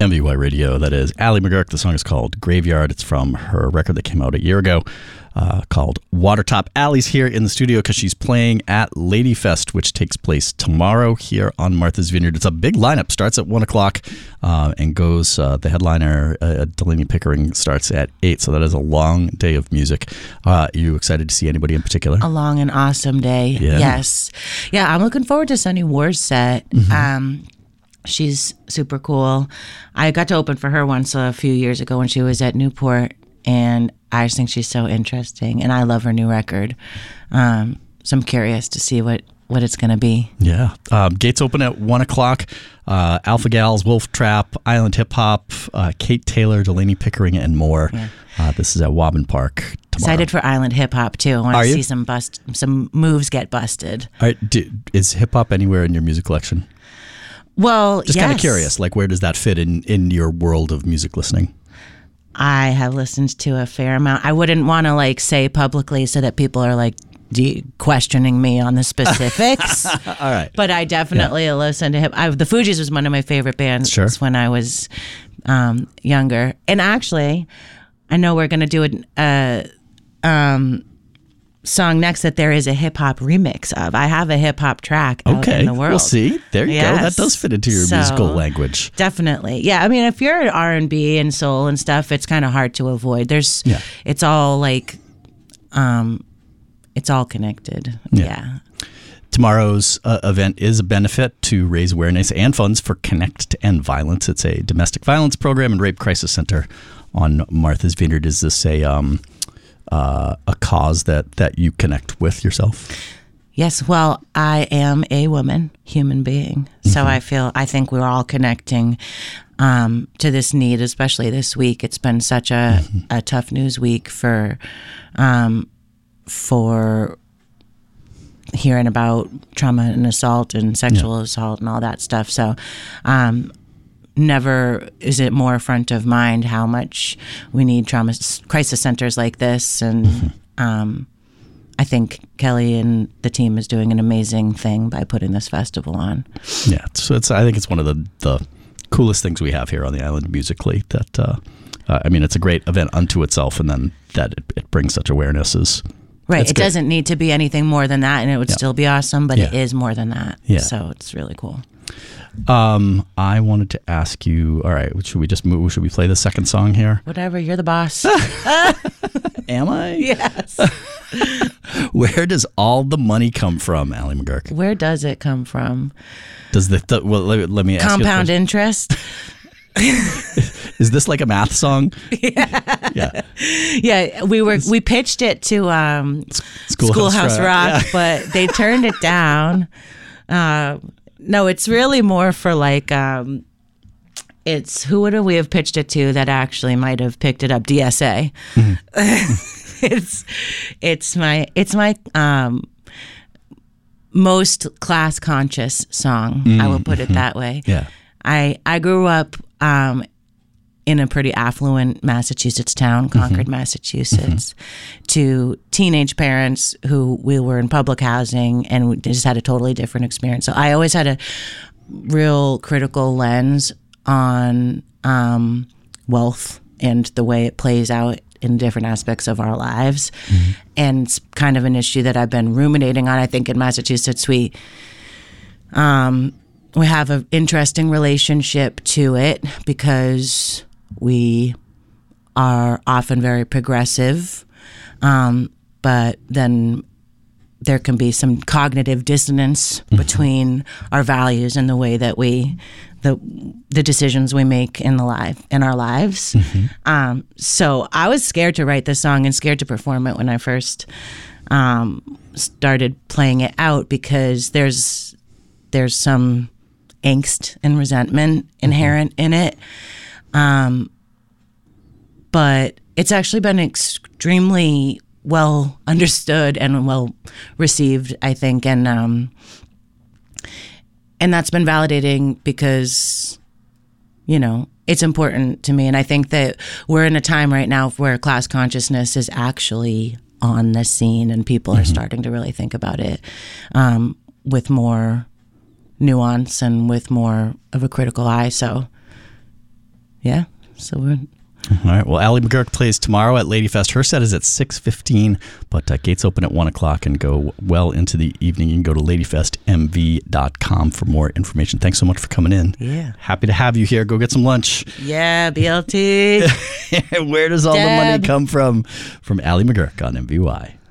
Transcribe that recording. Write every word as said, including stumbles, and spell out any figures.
M B Y Radio, that is Ali McGurk. The song is called Graveyard. It's from her record that came out a year ago uh, called Watertop. Ali's here in the studio because she's playing at Ladyfest, which takes place tomorrow here on Martha's Vineyard. It's a big lineup. Starts at one o'clock uh, and goes, uh, the headliner, uh, Delaney Pickering, starts at eight. So that is a long day of music. Uh, are you excited to see anybody in particular? A long and awesome day. Yeah. Yes. Yeah, I'm looking forward to Sunny Ward's set. Mm-hmm. Um, She's super cool. I got to open for her once a few years ago when she was at Newport, and I just think she's so interesting, and I love her new record. Um, so I'm curious to see what, what it's going to be. Yeah. Um, gates open at one o'clock. Uh, Alpha Gals, Wolf Trap, Island Hip Hop, uh, Kate Taylor, Delaney Pickering, and more. Yeah. Uh, this is at Waubun Park tomorrow. Excited for Island Hip Hop, too. I want Are to you? see some bust, some moves get busted. All right, do, is hip hop anywhere in your music collection? Well, just yes. kind of curious, like where does that fit in, in your world of music listening? I have listened to a fair amount. I wouldn't want to like say publicly so that people are like de- questioning me on the specifics. All right, but I definitely yeah. listen to him. I, the Fugees was one of my favorite bands sure. when I was um, younger. And actually, I know we're going to do a uh, um, song next that there is a hip hop remix of. I have a hip hop track out okay. in the world. We'll see. There you yes. go. That does fit into your so, musical language. Definitely. Yeah. I mean, if you're an R and B and soul and stuff, it's kind of hard to avoid. There's, yeah. it's all like, um, it's all connected. Yeah. yeah. Tomorrow's uh, event is a benefit to raise awareness and funds for Connect to End Violence. It's a domestic violence program and rape crisis center on Martha's Vineyard. Is this a, um, Uh, a cause that, that you connect with yourself? Yes. Well, I am a woman, human being. So mm-hmm. I feel, I think we're all connecting um, to this need, especially this week. It's been such a, mm-hmm. a tough news week for, um, for hearing about trauma and assault and sexual yeah. assault and all that stuff. So, um, never is it more front of mind how much we need trauma crisis centers like this. And mm-hmm. um, I think Kelly and the team is doing an amazing thing by putting this festival on. Yeah, so it's, I think it's one of the, the coolest things we have here on the island musically. That uh, uh, I mean, it's a great event unto itself, and then that it, it brings such awareness is right. It good. Doesn't need to be anything more than that, and it would yeah. still be awesome, but yeah. it is more than that. Yeah. So it's really cool. Um, I wanted to ask you, all right, should we just move? Should we play the second song here? Whatever, you're the boss. Am I? Yes. Where does all the money come from, Ali McGurk? Where does it come from? Does the, th- well, let, let me ask Compound you interest? Is this like a math song? Yeah. Yeah. Yeah, we were, we pitched it to um, Schoolhouse, Schoolhouse Rock, Rock yeah. but they turned it down. Uh, No, it's really more for like, um, it's who would we have pitched it to that actually might have picked it up? D S A. Mm-hmm. it's it's my it's my um, most class conscious song. Mm-hmm. I will put it that way. Yeah, I I grew up um, in a pretty affluent Massachusetts town, Concord, mm-hmm. Massachusetts, mm-hmm. to teenage parents who we were in public housing, and we just had a totally different experience. So I always had a real critical lens on um, wealth and the way it plays out in different aspects of our lives. Mm-hmm. And it's kind of an issue that I've been ruminating on. I think in Massachusetts, we... Um, we have an interesting relationship to it because we are often very progressive, um, but then there can be some cognitive dissonance mm-hmm. between our values and the way that we, the the decisions we make in the life in our lives. Mm-hmm. Um, so I was scared to write this song and scared to perform it when I first um, started playing it out because there's there's some angst and resentment inherent mm-hmm. in it. Um, but it's actually been extremely well understood and well received, I think. And, um, and that's been validating because, you know, it's important to me. And I think that we're in a time right now where class consciousness is actually on the scene and people mm-hmm. are starting to really think about it, um, with more nuance and with more of a critical eye. So yeah, so we're. All right. Well, Allie McGuirk plays tomorrow at Ladyfest. Her set is at six fifteen, but uh, gates open at one o'clock and go well into the evening. You can go to lady fest m v dot com for more information. Thanks so much for coming in. Yeah. Happy to have you here. Go get some lunch. Yeah, B L T. Where does all Deb. the money come from? From Allie McGuirk on M V Y.